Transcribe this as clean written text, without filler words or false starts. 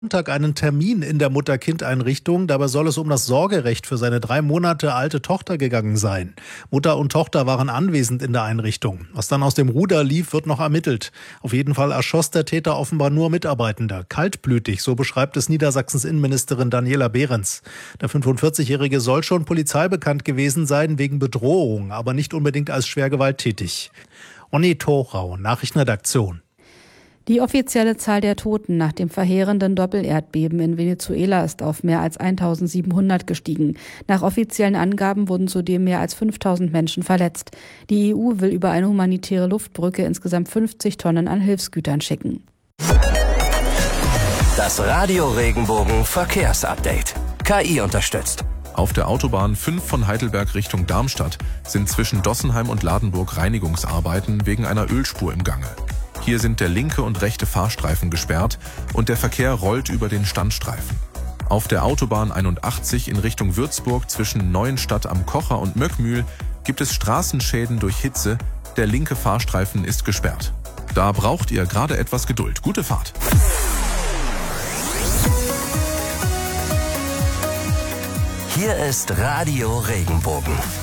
Montag einen Termin in der Mutter-Kind-Einrichtung. Dabei soll es um das Sorgerecht für seine 3 Monate alte Tochter gegangen sein. Mutter und Tochter waren anwesend in der Einrichtung. Was dann aus dem Ruder lief, wird noch ermittelt. Auf jeden Fall erschoss der Täter offenbar nur Mitarbeitende. Kaltblütig, so beschreibt es Niedersachsens Innenministerin Daniela Behrens. Der 45-Jährige soll schon polizeibekannt gewesen sein wegen Bedrohung, aber nicht unbedingt als schwer gewalttätig. Onni Thorau, Nachrichtenredaktion. Die offizielle Zahl der Toten nach dem verheerenden Doppelerdbeben in Venezuela ist auf mehr als 1.700 gestiegen. Nach offiziellen Angaben wurden zudem mehr als 5.000 Menschen verletzt. Die EU will über eine humanitäre Luftbrücke insgesamt 50 Tonnen an Hilfsgütern schicken. Das Radio Regenbogen Verkehrsupdate. KI unterstützt. Auf der Autobahn 5 von Heidelberg Richtung Darmstadt sind zwischen Dossenheim und Ladenburg Reinigungsarbeiten wegen einer Ölspur im Gange. Hier sind der linke und rechte Fahrstreifen gesperrt und der Verkehr rollt über den Standstreifen. Auf der Autobahn 81 in Richtung Würzburg zwischen Neuenstadt am Kocher und Möckmühl gibt es Straßenschäden durch Hitze. Der linke Fahrstreifen ist gesperrt. Da braucht ihr gerade etwas Geduld. Gute Fahrt. Hier ist Radio Regenbogen.